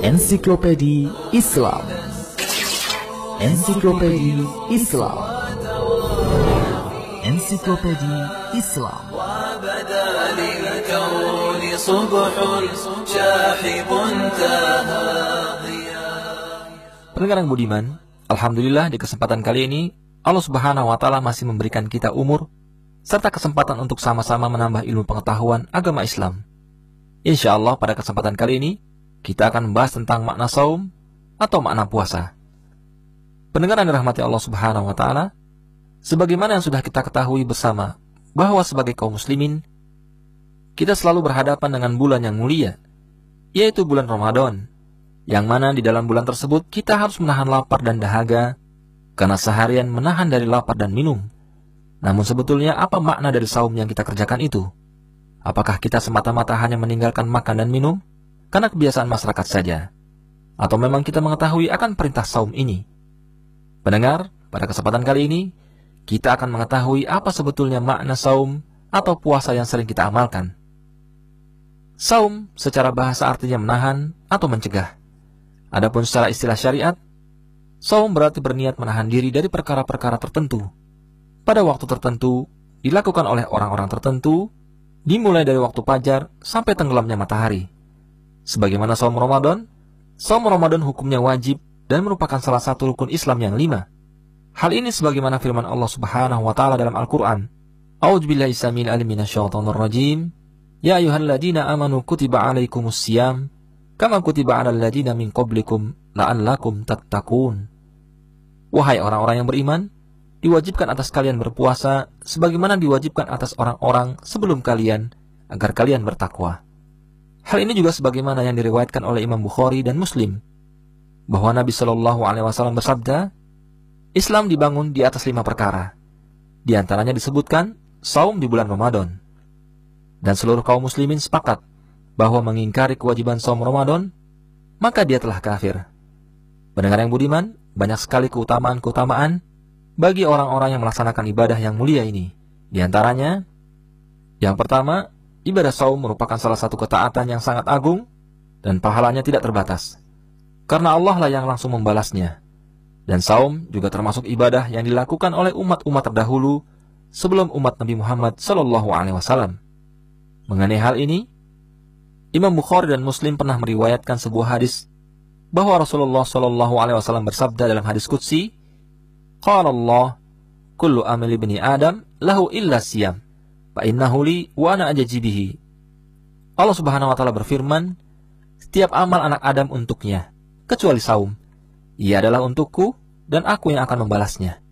Ensiklopedia Islam. Ensiklopedia Islam. Ensiklopedia Islam. Pendengar yang budiman, alhamdulillah di kesempatan kali ini Allah Subhanahu wa taala masih memberikan kita umur serta kesempatan untuk sama-sama menambah ilmu pengetahuan agama Islam. Insya Allah pada kesempatan kali ini kita akan membahas tentang makna saum atau makna puasa. Pendengar yang dirahmati Allah Subhanahu wa taala, sebagaimana yang sudah kita ketahui bersama bahwa sebagai kaum muslimin kita selalu berhadapan dengan bulan yang mulia, yaitu bulan Ramadan, yang mana di dalam bulan tersebut kita harus menahan lapar dan dahaga karena seharian menahan dari lapar dan minum. Namun sebetulnya apa makna dari saum yang kita kerjakan itu? Apakah kita semata-mata hanya meninggalkan makan dan minum karena kebiasaan masyarakat saja? Atau memang kita mengetahui akan perintah saum ini? Pendengar, pada kesempatan kali ini kita akan mengetahui apa sebetulnya makna saum atau puasa yang sering kita amalkan. Saum secara bahasa artinya menahan atau mencegah. Adapun secara istilah syariat, saum berarti berniat menahan diri dari perkara-perkara tertentu pada waktu tertentu, dilakukan oleh orang-orang tertentu, dimulai dari waktu fajar sampai tenggelamnya matahari. Sebagaimana saum Ramadan hukumnya wajib dan merupakan salah satu rukun Islam yang 5. Hal ini sebagaimana firman Allah Subhanahu wa taala dalam Al-Qur'an. A'udzubillahi samil alim minasyaitonir rajim. Ya ayyuhalladzina amanu kutiba 'alaikumusiyam kama kutiba 'alal ladzina min qablikum la'allakum tattaqun. Wahai orang-orang yang beriman, diwajibkan atas kalian berpuasa sebagaimana diwajibkan atas orang-orang sebelum kalian agar kalian bertakwa. Hal ini juga sebagaimana yang diriwayatkan oleh Imam Bukhari dan Muslim bahwa Nabi Shallallahu alaihi wasallam bersabda, Islam dibangun di atas 5 perkara. Di antaranya disebutkan saum di bulan Ramadan. Dan seluruh kaum muslimin sepakat bahwa mengingkari kewajiban saum Ramadan, maka dia telah kafir. Pendengar yang budiman, banyak sekali keutamaan-keutamaan bagi orang-orang yang melaksanakan ibadah yang mulia ini. Di antaranya, yang pertama, ibadah saum merupakan salah satu ketaatan yang sangat agung dan pahalanya tidak terbatas, karena Allah lah yang langsung membalasnya. Dan saum juga termasuk ibadah yang dilakukan oleh umat-umat terdahulu sebelum umat Nabi Muhammad SAW. Mengenai hal ini, Imam Bukhari dan Muslim pernah meriwayatkan sebuah hadis bahwa Rasulullah SAW bersabda dalam hadis qudsi, Qala Allah, kullu amali bani Adam lahu illa siyam, fa innahu li wa ana ajazi bihi. Allah Subhanahu wa taala berfirman, setiap amal anak Adam untuknya, kecuali saum. Ia adalah untukku dan aku yang akan membalasnya.